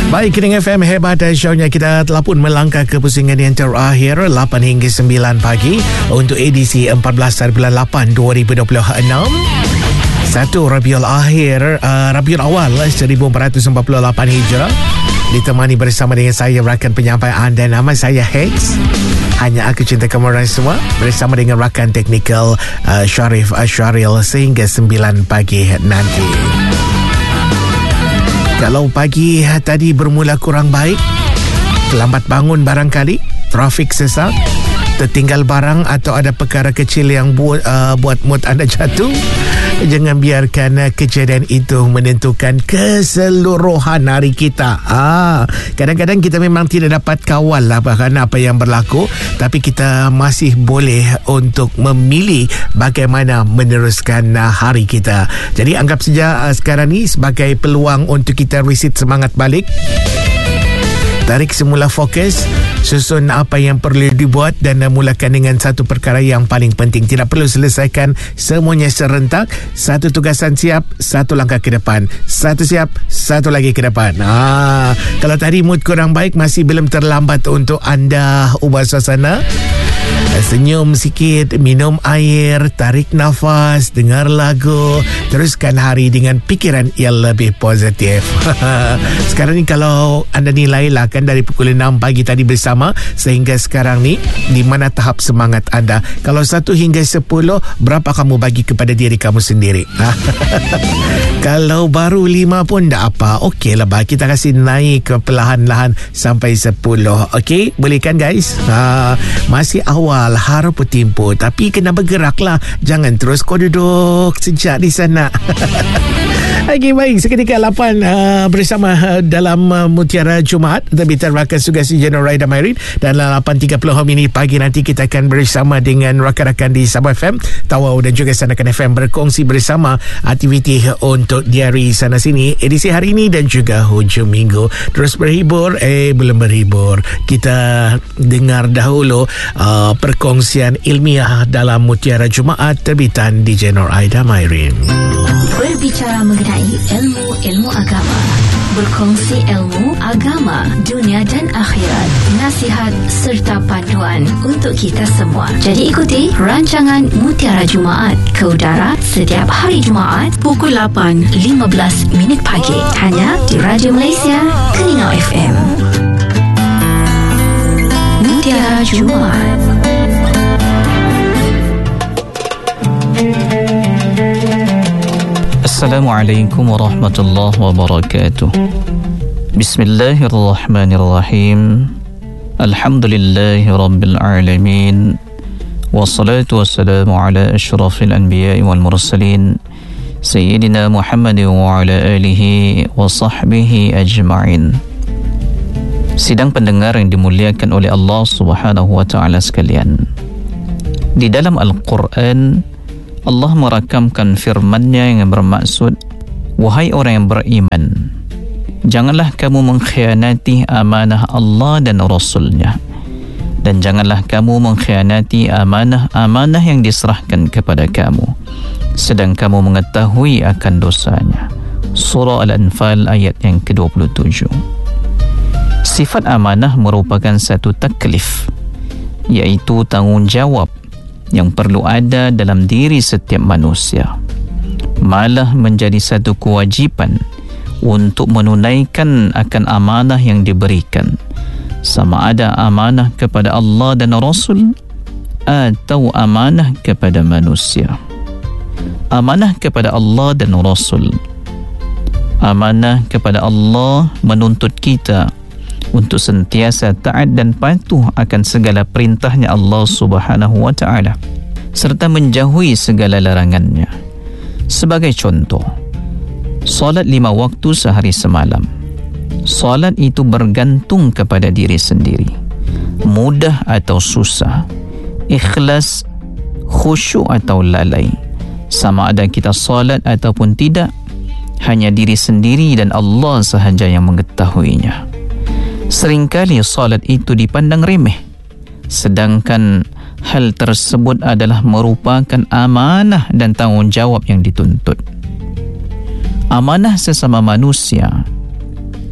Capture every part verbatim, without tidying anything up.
Baik, Kening F M hebat shownya. Kita telah pun melangkah ke pusingan yang terakhir lapan hingga sembilan pagi untuk edisi empat belas hari bulan lapan dua ribu dua puluh enam. satu Rabiul Akhir uh, Rabiul Awal seribu empat ratus empat puluh lapan Hijrah. Ditemani bersama dengan saya rakan penyampai anda, nama saya Hex. Hanya aku cinta kamu orang semua, bersama dengan rakan teknikal uh, Syarif Asharil sehingga sembilan pagi nanti. Kalau pagi tadi bermula kurang baik, terlambat bangun barangkali, trafik sesak, tertinggal barang atau ada perkara kecil yang buat, uh, buat mood anda jatuh, jangan biarkan uh, kejadian itu menentukan keseluruhan hari kita. Ah, kadang-kadang kita memang tidak dapat kawal lah bahkan apa yang berlaku, tapi kita masih boleh untuk memilih bagaimana meneruskan uh, hari kita. Jadi anggap saja uh, sekarang ni sebagai peluang untuk kita reset semangat balik. Tarik semula fokus, susun apa yang perlu dibuat dan mulakan dengan satu perkara yang paling penting. Tidak perlu selesaikan semuanya serentak. Satu tugasan siap, satu langkah ke depan. Satu siap, satu lagi ke depan. Ah, kalau tadi mood kurang baik, masih belum terlambat untuk anda ubah suasana. Senyum sikit, minum air, tarik nafas, dengar lagu, teruskan hari dengan fikiran yang lebih positif. Sekarang ni kalau anda nilai lah kan dari pukul enam pagi tadi bersama sehingga sekarang ni, di mana tahap semangat anda? Kalau satu hingga sepuluh, berapa kamu bagi kepada diri kamu sendiri? Kalau baru lima pun tak apa, okey lah bah, kita kasih naik ke perlahan-lahan sampai sepuluh. Okey, boleh kan guys? Ha, masih awal, harap bertimpu, tapi kena bergerak lah, jangan terus kau duduk sejak di sana. Okey, baik, seketika lapan uh, bersama uh, dalam uh, Mutiara Jumaat terbitan rakan Sugesti General Raida Mairin, dan lapan tiga puluh minit pagi nanti kita akan bersama dengan rakan-rakan di Sabah F M, Tawau dan juga Sanakan F M berkongsi bersama aktiviti untuk diari sana sini edisi hari ini dan juga hujung minggu. Terus berhibur, eh belum berhibur, kita dengar dahulu uh, perkongsian ilmiah dalam Mutiara Jumaat terbitan di General Raida Mairin. Berbicara mengenai ilmu-ilmu agama, berkongsi ilmu agama, dunia dan akhirat, nasihat serta panduan untuk kita semua. Jadi ikuti rancangan Mutiara Jumaat ke udara setiap hari Jumaat pukul lapan lima belas minit pagi, hanya di Radio Malaysia Keningau F M. Mutiara Jumaat. Assalamualaikum warahmatullahi wabarakatuh. Bismillahirrahmanirrahim. Alhamdulillahi rabbil alamin. Wassalatu wassalamu ala asyrafil anbiya'i wal mursalin Sayyidina Muhammad wa ala alihi wa sahbihi ajma'in. Sidang pendengar yang dimuliakan oleh Allah Subhanahu wa ta'ala sekalian, di dalam Al-Quran Allah merakamkan firman-Nya yang bermaksud, wahai orang yang beriman, janganlah kamu mengkhianati amanah Allah dan Rasul-Nya, dan janganlah kamu mengkhianati amanah-amanah yang diserahkan kepada kamu sedang kamu mengetahui akan dosanya. Surah Al-Anfal ayat yang ke dua puluh tujuh. Sifat amanah merupakan satu taklif, iaitu tanggungjawab yang perlu ada dalam diri setiap manusia, malah menjadi satu kewajipan untuk menunaikan akan amanah yang diberikan, sama ada amanah kepada Allah dan Rasul atau amanah kepada manusia. Amanah kepada Allah dan Rasul, amanah kepada Allah menuntut kita untuk sentiasa taat dan patuh akan segala perintahnya Allah Subhanahu wa ta'ala, serta menjauhi segala larangannya. Sebagai contoh, solat lima waktu sehari semalam. Solat itu bergantung kepada diri sendiri, mudah atau susah, ikhlas, khusyuk atau lalai. Sama ada kita solat ataupun tidak, hanya diri sendiri dan Allah sahaja yang mengetahuinya. Seringkali solat itu dipandang remeh, sedangkan hal tersebut adalah merupakan amanah dan tanggungjawab yang dituntut. Amanah sesama manusia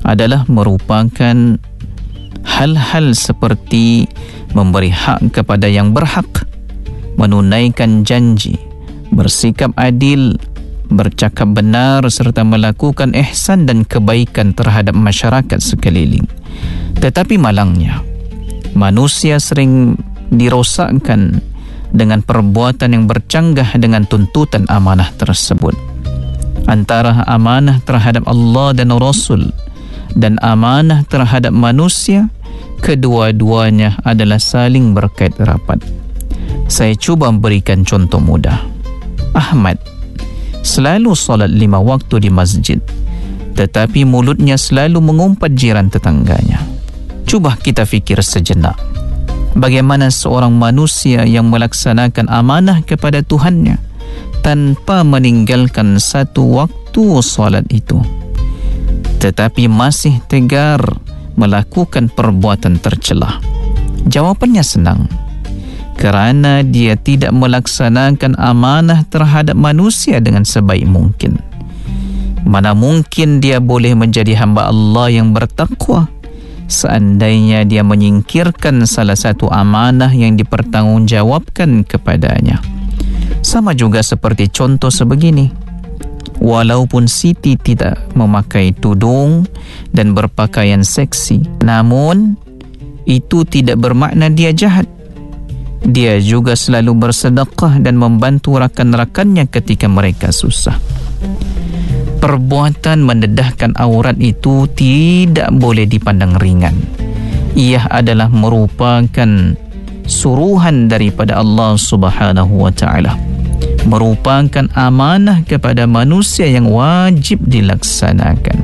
adalah merupakan hal-hal seperti memberi hak kepada yang berhak, menunaikan janji, bersikap adil, bercakap benar serta melakukan ihsan dan kebaikan terhadap masyarakat sekeliling. Tetapi malangnya, manusia sering dirosakkan dengan perbuatan yang bercanggah dengan tuntutan amanah tersebut. Antara amanah terhadap Allah dan Rasul dan amanah terhadap manusia, kedua-duanya adalah saling berkait rapat. Saya cuba berikan contoh mudah. Ahmad selalu solat lima waktu di masjid, tetapi mulutnya selalu mengumpat jiran tetangganya. Cuba kita fikir sejenak. Bagaimana seorang manusia yang melaksanakan amanah kepada Tuhannya tanpa meninggalkan satu waktu solat itu, tetapi masih tegar melakukan perbuatan tercelah? Jawapannya senang. Kerana dia tidak melaksanakan amanah terhadap manusia dengan sebaik mungkin. Mana mungkin dia boleh menjadi hamba Allah yang bertakwa seandainya dia menyingkirkan salah satu amanah yang dipertanggungjawabkan kepadanya. Sama juga seperti contoh sebegini. Walaupun Siti tidak memakai tudung dan berpakaian seksi, namun itu tidak bermakna dia jahat. Dia juga selalu bersedekah dan membantu rakan-rakannya ketika mereka susah. Perbuatan mendedahkan aurat itu tidak boleh dipandang ringan. Ia adalah merupakan suruhan daripada Allah Subhanahu wa taala. Merupakan amanah kepada manusia yang wajib dilaksanakan.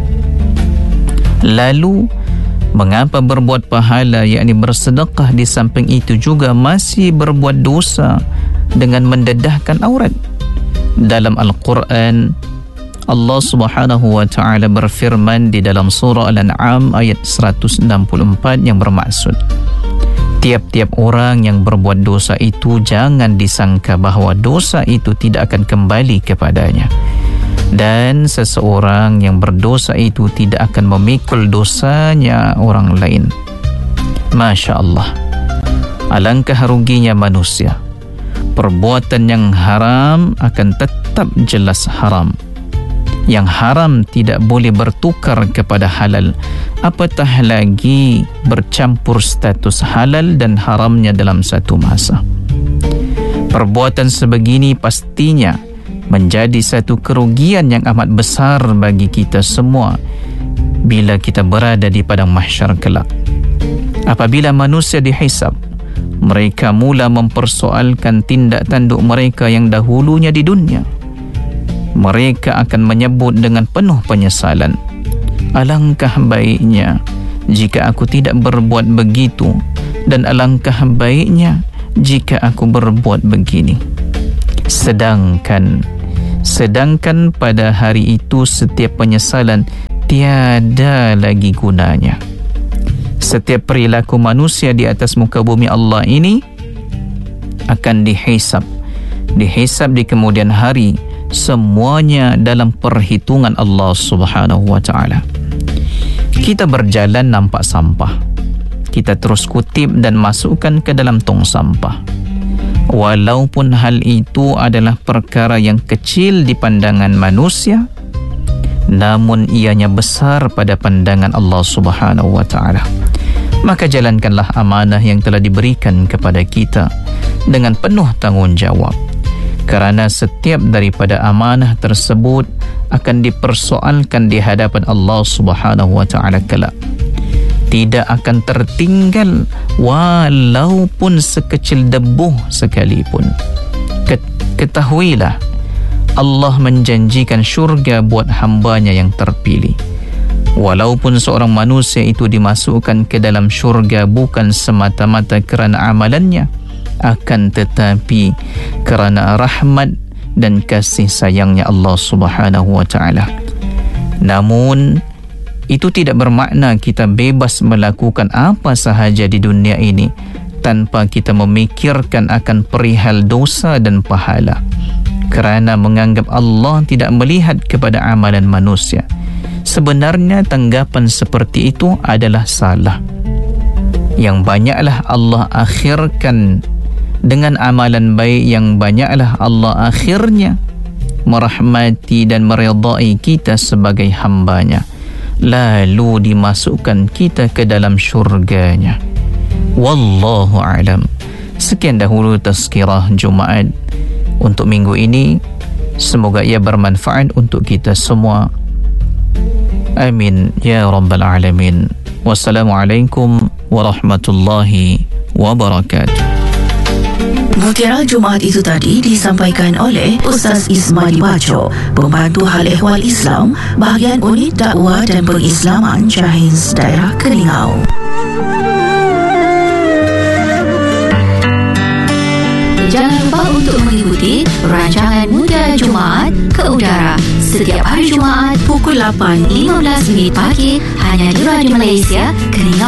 Lalu mengapa berbuat pahala, yakni bersedekah, di samping itu juga masih berbuat dosa dengan mendedahkan aurat? Dalam Al-Quran, Allah Subhanahu wa taala berfirman di dalam surah Al-An'am ayat seratus enam puluh empat yang bermaksud, tiap-tiap orang yang berbuat dosa itu jangan disangka bahawa dosa itu tidak akan kembali kepadanya. Dan seseorang yang berdosa itu tidak akan memikul dosanya orang lain. Masya Allah. Alangkah ruginya manusia. Perbuatan yang haram akan tetap jelas haram. Yang haram tidak boleh bertukar kepada halal, apatah lagi bercampur status halal dan haramnya dalam satu masa. Perbuatan sebegini pastinya menjadi satu kerugian yang amat besar bagi kita semua bila kita berada di padang mahsyar kelak. Apabila manusia dihisab, mereka mula mempersoalkan tindak tanduk mereka yang dahulunya di dunia. Mereka akan menyebut dengan penuh penyesalan, alangkah baiknya jika aku tidak berbuat begitu, dan alangkah baiknya jika aku berbuat begini. Sedangkan Sedangkan pada hari itu setiap penyesalan tiada lagi gunanya. Setiap perilaku manusia di atas muka bumi Allah ini akan dihisab. Dihisab di kemudian hari, semuanya dalam perhitungan Allah Subhanahu wa taala. Kita berjalan nampak sampah, kita terus kutip dan masukkan ke dalam tong sampah. Walaupun hal itu adalah perkara yang kecil di pandangan manusia, namun ianya besar pada pandangan Allah Subhanahu wa taala. Maka jalankanlah amanah yang telah diberikan kepada kita dengan penuh tanggungjawab, kerana setiap daripada amanah tersebut akan dipersoalkan di hadapan Allah Subhanahu wa taala kelak. Tidak akan tertinggal walaupun sekecil debu sekalipun. Ketahuilah, Allah menjanjikan syurga buat hambanya yang terpilih. Walaupun seorang manusia itu dimasukkan ke dalam syurga bukan semata-mata kerana amalannya, akan tetapi kerana rahmat dan kasih sayangnya Allah Subhanahu wa taala. Namun itu tidak bermakna kita bebas melakukan apa sahaja di dunia ini tanpa kita memikirkan akan perihal dosa dan pahala, kerana menganggap Allah tidak melihat kepada amalan manusia. Sebenarnya tanggapan seperti itu adalah salah. Yang banyaklah Allah akhirkan dengan amalan baik, yang banyaklah Allah akhirnya merahmati dan meridai kita sebagai hambanya, lalu dimasukkan kita ke dalam syurganya. Wallahu a'lam. Sekian dahulu tazkirah Jumaat untuk minggu ini. Semoga ia bermanfaat untuk kita semua. Amin ya rabbal alamin. Wassalamualaikum warahmatullahi wabarakatuh. Mutiara Jumaat itu tadi disampaikan oleh Ustaz Ismail Baco, Pembantu Hal Ehwal Islam, Bahagian Unit Dakwah dan Pengislaman Cahiz, Daerah Kelingau. Jangan lupa untuk mengikuti rancangan Mutiara Jumaat ke udara setiap hari Jumaat pukul lapan lima belas minit pagi hanya di Radio Malaysia Kelingau.